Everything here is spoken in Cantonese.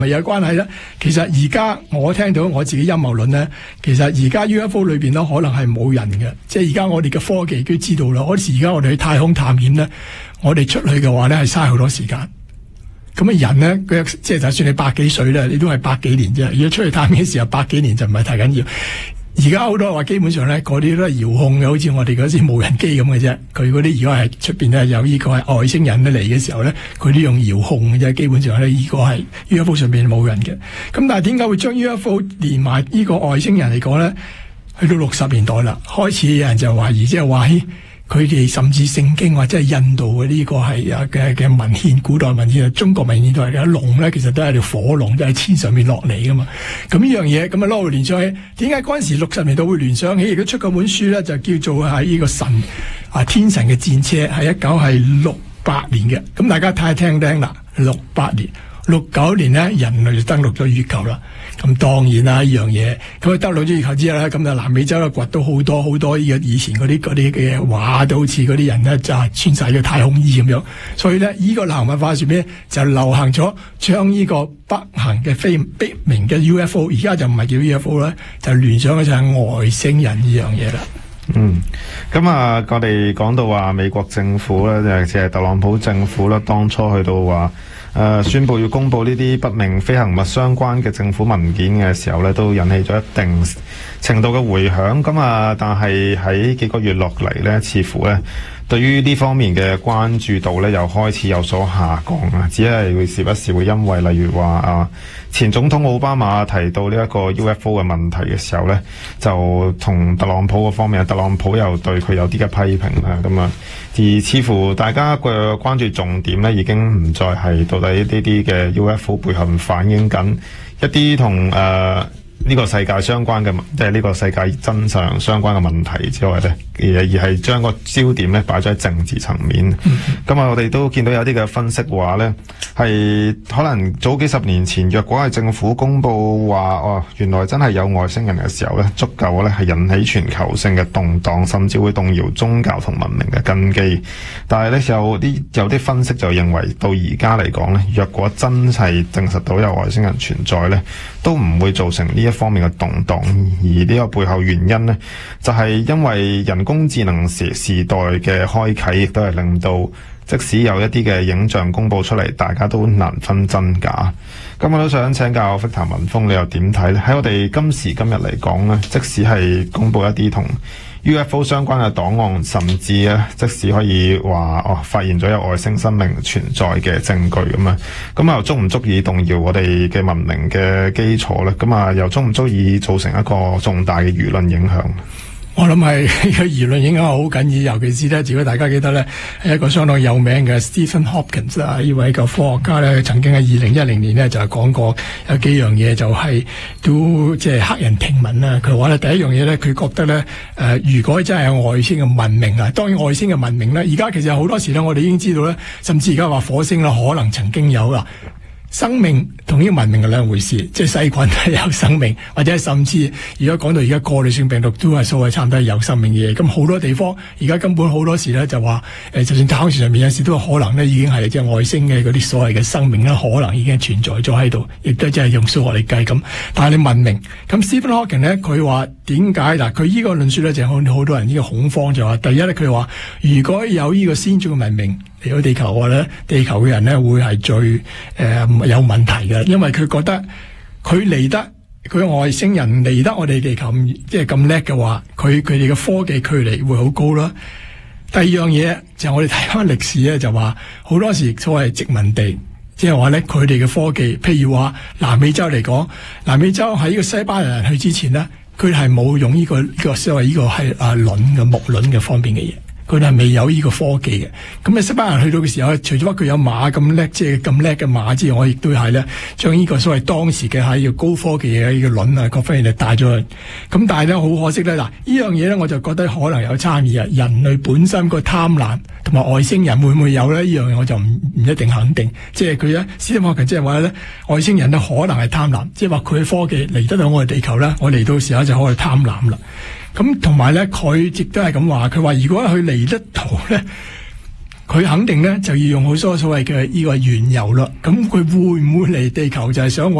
咪有關係咧？其實而家我聽到我自己陰謀論咧，其實而家 UFO 裏邊咧可能係冇人嘅，即係而家我哋嘅科技都知道啦。嗰時而家我哋去太空探險咧，我哋出去嘅話咧係嘥好多時間。咁啊人咧，佢即係就算你百幾歲咧，你都係百幾年啫。如果出去探險嘅時候百幾年就唔係太緊要。而家好多話基本上咧，嗰啲都係遙控嘅，好似我哋嗰啲無人機咁嘅啫。佢嗰啲如果係出邊咧有呢個係外星人嚟嘅時候咧，佢都用遙控嘅啫。基本上咧，呢個係 UFO 上邊冇人嘅。咁但係點解會將 UFO 連埋呢個外星人嚟講咧？去到60年代啦，開始有人就懷疑，即係話佢哋甚至聖經或者係印度嘅呢個係嘅文獻，古代文獻，中國文獻都係嘅龍咧，其實都係條火龍，就喺天上面落嚟噶嘛。咁呢樣嘢咁啊攞嚟聯想起，點解嗰陣時60年代會聯想起？亦都出過本書咧，就叫做係呢個神天神嘅戰車，係1968年嘅。咁大家睇下聽啦，68年。69年咧，人類就登陸咗月球啦。咁當然啦，呢樣嘢咁登陸咗月球之後咧，咁就南美洲咧掘到好多好多呢個以前嗰啲嘅畫，都好似嗰啲人咧就係穿晒個太空衣咁樣。所以咧，呢個流行文化上面就流行咗，將呢個不幸嘅不明嘅 UFO， 而家就唔係叫 UFO 啦，就聯想嘅就係外星人呢樣嘢啦。 咁我哋講到話美國政府咧，尤其係特朗普政府啦，當初去到話宣布要公布呢啲不明飛行物相關嘅政府文件嘅時候咧，都引起咗一定程度嘅迴響。但係喺幾個月落嚟咧，似乎咧對於呢方面嘅關注度咧，又開始有所下降啊！只係會時不時會因為例如話前總統奧巴馬提到呢一個 UFO 嘅問題嘅時候咧，就同特朗普嗰方面，特朗普又對佢有啲嘅批評啦。而似乎大家嘅關注重點咧，已經唔再係到底呢啲嘅 UFO 背後反映緊一啲同呢個世界相關嘅，即係呢個世界真相相關嘅問題之外咧，而係將個焦點咧擺咗喺政治層面。我哋都見到有啲嘅分析話咧，係可能早幾十年前，若果係政府公佈話原來真係有外星人嘅時候咧，足夠咧係引起全球性嘅動盪，甚至會動搖宗教同文明嘅根基。但係咧有啲分析就認為，到而家嚟講咧，若果真係證實到有外星人存在咧，都唔會造成呢一方面嘅動盪。而呢個背後原因呢，就係因為人工智能時代嘅開啟，亦都係令到即使有一啲嘅影像公佈出嚟，大家都難分真假。我都想請教譚文鋒，你又點睇呢？喺我哋今時今日嚟講呢，即使係公佈一啲同 UFO 相關嘅檔案，甚至咧，即使可以話發現咗有外星生命存在嘅證據咁又足唔足以動搖我哋嘅文明嘅基礎呢？又足唔足以造成一個重大嘅輿論影響？ 我諗係個輿論影響好緊要，尤其是咧，如果大家記得咧，係一個相當有名嘅 Stephen Hawking 呢位個科學家咧，曾經喺2010年咧就係講過有幾樣嘢，就係都即係駭人聽聞啦。佢話咧，第一樣嘢咧，佢覺得咧如果真係有外星嘅文明啊，當然外星嘅文明咧，而家其實好多時咧，我哋已經知道咧，甚至而家話火星啦，可能曾經有啦。生命同呢個文明係兩回事，即係細菌係有生命，或者係甚至如果講到而家過濾性病毒都係所謂差唔多係有生命嘅嘢。咁好多地方而家根本好多時咧就話就算太空船上面有時都可能咧已經係即係外星嘅嗰啲所謂嘅生命咧，可能已經存在咗喺度，亦都即係用數學嚟計咁。但係你文明咁 Stephen Hawking 咧，佢話點解嗱？佢呢個論述咧就係好多人呢個恐慌，就話第一咧，佢話如果有呢個先進嘅文明嚟到地球嘅話咧，地球嘅人咧會係最有問題嘅，因為佢覺得佢外星人嚟得我哋地球即係咁叻嘅話，佢哋嘅科技距離會好高啦。第二樣嘢就我哋睇翻歷史咧，就話好多時所謂殖民地，即係話咧佢哋嘅科技，譬如話南美洲嚟講，南美洲喺呢個西班牙人去之前咧，佢係冇用呢個所謂呢個係輪嘅木輪嘅方面嘅嘢。佢哋係未有呢個科技嘅，咁西班牙人去到嘅時候，除咗話佢有馬咁叻，即係咁叻嘅馬之外，我亦都係咧將呢個所謂當時嘅係高科技嘅呢個輪啊各方面就帶咗去。咁但係咧好可惜咧，嗱呢樣嘢咧我就覺得可能有差異啊。人類本身個貪婪同埋外星人會唔會有咧？呢樣嘢我就唔一定肯定。即係佢咧，斯蒂芬霍金即係話咧，外星人咧可能係貪婪，即係話佢嘅科技嚟得到我哋地球咧，我嚟到時候就可以貪婪啦。咁同埋咧，佢亦都係咁話，佢話如果佢嚟得到咧， 佢肯定咧就要用好多所謂嘅呢個原油啦。咁佢會唔會嚟地球就係想